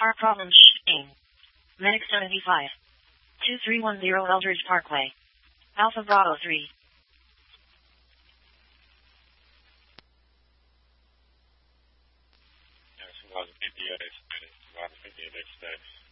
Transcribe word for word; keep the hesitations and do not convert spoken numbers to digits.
Car problem shipping. Medic seventy-five. two three one zero Eldridge Parkway. Alpha Bravo three. Yes, one fifty-eight, one fifty-eight,